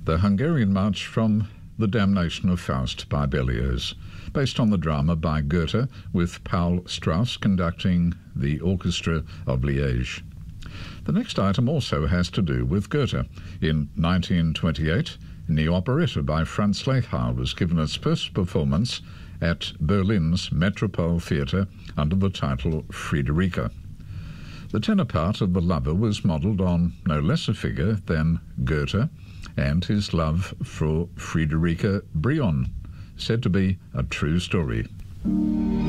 the Hungarian March from The Damnation of Faust by Berlioz, based on the drama by Goethe, with Paul Strauss conducting the Orchestra of Liège. The next item also has to do with Goethe. In 1928, the operetta by Franz Lehár was given its first performance at Berlin's Metropole Theatre under the title Friederike. The tenor part of the lover was modelled on no less a figure than Goethe and his love for Friederike Brion, said to be a true story.